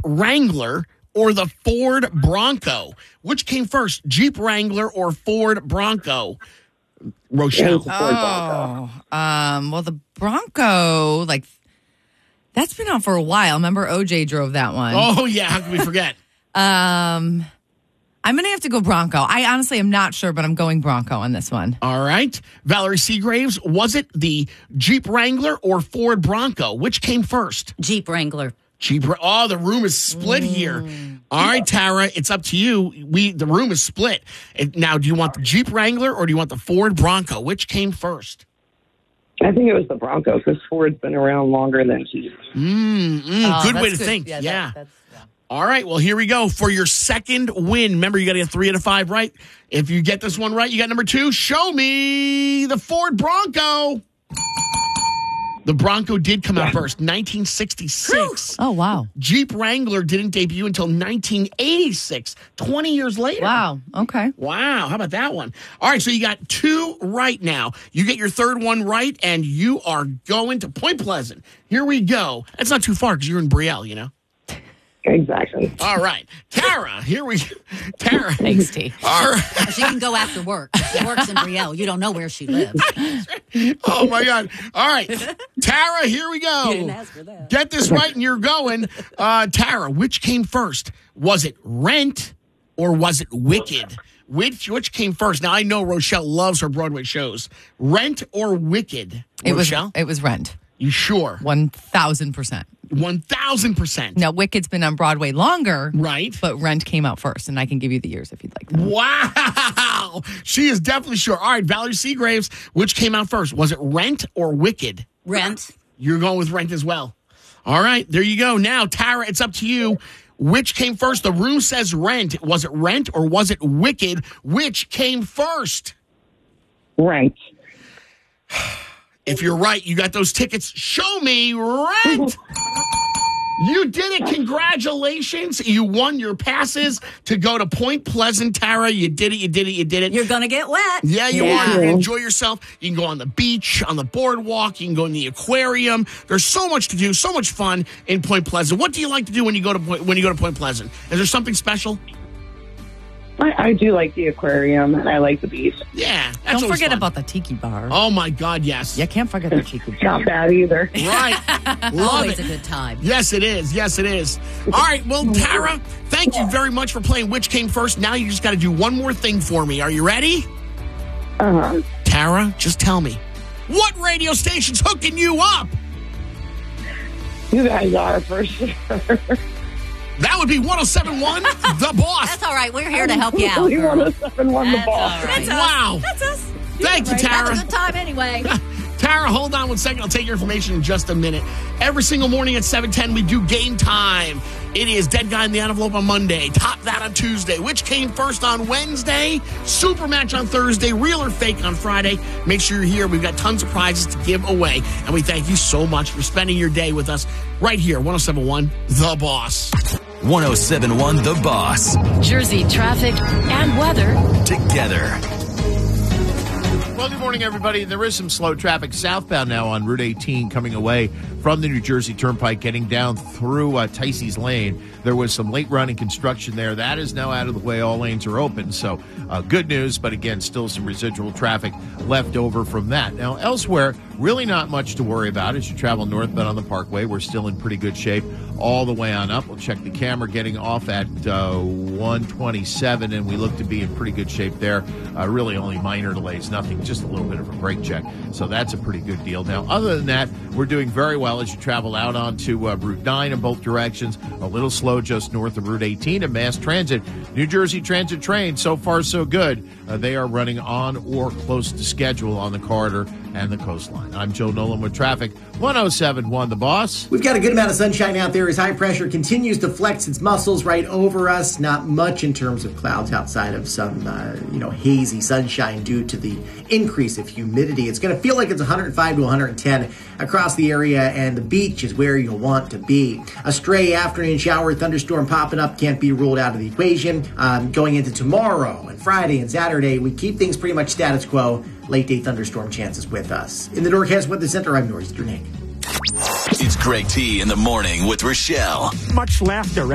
Wrangler or the Ford Bronco? Which came first, Jeep Wrangler or Ford Bronco? Rochelle. Well, the Bronco, that's been out for a while. Remember OJ drove that one. Oh, yeah. How can we forget? I'm going to have to go Bronco. I honestly am not sure, but I'm going Bronco on this one. All right. Valerie Seagraves, was it the Jeep Wrangler or Ford Bronco? Which came first? Jeep Wrangler. Oh, the room is split here. All right, Tara, it's up to you. The room is split. Now, do you want the Jeep Wrangler or do you want the Ford Bronco? Which came first? I think it was the Bronco because Ford's been around longer than Jeep. Good way to think. Yeah. All right, well, here we go. For your second win, remember, you got to get 3 out of 5 right. If you get this one right, you got number 2. Show me the Ford Bronco. The Bronco did come out first, 1966. Oh, wow. Jeep Wrangler didn't debut until 1986, 20 years later. Wow, okay. Wow, how about that one? All right, so you got 2 right now. You get your third one right, and you are going to Point Pleasant. Here we go. That's not too far because you're in Brielle, you know? Exactly. All right. Tara, here we go. Tara. Thanks, T. All right. She can go after work. She works in Brielle. You don't know where she lives. Oh, my God. All right. Tara, here we go. You didn't ask for that. Get this right and you're going. Tara, which came first? Was it Rent or was it Wicked? Which came first? Now, I know Rochelle loves her Broadway shows. Rent or Wicked? Rochelle? It was Rent. You sure? 1,000%. 1,000%. Now, Wicked's been on Broadway longer. Right. But Rent came out first, and I can give you the years if you'd like them. Wow. She is definitely sure. All right, Valerie Seagraves, which came out first? Was it Rent or Wicked? Rent. You're going with Rent as well. All right, there you go. Now, Tara, it's up to you. Which came first? The room says Rent. Was it Rent or was it Wicked? Which came first? Rent. If you're right, you got those tickets. Show me Rent. You did it. Congratulations. You won your passes to go to Point Pleasant, Tara. You did it. You're going to get wet. Yeah, you are. You're going to enjoy yourself. You can go on the beach, on the boardwalk. You can go in the aquarium. There's so much to do, so much fun in Point Pleasant. What do you like to do when you go to Point Pleasant? Is there something special? I do like the aquarium, and I like the beach. Yeah. That's Don't forget fun. about the tiki bar. Oh, my God, yes. You can't forget the tiki bar. Not bad either. Right. Love Always it. a good time. Yes, it is. Yes, it is. All right. Well, Tara, thank you very much for playing Which Came First. Now you just got to do one more thing for me. Are you ready? Uh-huh. Tara, just tell me, what radio station's hooking you up? You guys are, for sure. That would be 107.1 The Boss. That's all right. We're here to help you out. We want to 7-1 the ball. All right. Wow. That's us. Thank you, Tara. Have a good time anyway. Tara, hold on 1 second. I'll take your information in just a minute. Every single morning at 7:10, we do Game Time. It is Dead Guy in the Envelope on Monday. Top That on Tuesday. Which came first on Wednesday? Super Match on Thursday. Real or Fake on Friday. Make sure you're here. We've got tons of prizes to give away. And we thank you so much for spending your day with us right here. 107.1 The Boss. 107.1 The Boss. Jersey traffic and weather Together. Well, good morning, everybody. There is some slow traffic southbound now on Route 18 coming away from the New Jersey Turnpike, getting down through Ticey's Lane. There was some late running construction there. That is now out of the way. All lanes are open. So good news, but again, still some residual traffic left over from that. Now, elsewhere, really not much to worry about as you travel northbound on the Parkway. We're still in pretty good shape all the way on up. We'll check the camera getting off at 127, and we look to be in pretty good shape there. Really only minor delays, nothing, just a little bit of a brake check. So that's a pretty good deal. Now, other than that, we're doing very well as you travel out onto Route 9 in both directions. A little slow just north of Route 18 and Mass Transit. New Jersey Transit trains, so far so good. They are running on or close to schedule on the corridor and the coastline. I'm Joe Nolan with traffic. 107.1 The Boss. We've got a good amount of sunshine out there as high pressure continues to flex its muscles right over us. Not much in terms of clouds outside of some, hazy sunshine due to the increase of humidity. It's going to feel like it's 105 to 110 across the area, and the beach is where you'll want to be. A stray afternoon shower thunderstorm popping up can't be ruled out of the equation. Going into tomorrow and Friday and Saturday, we keep things pretty much status quo. Late day thunderstorm chances with us. In the Norcast Weather Center, I'm Northeastern Nick. It's Greg T in the morning with Rochelle. Much laughter.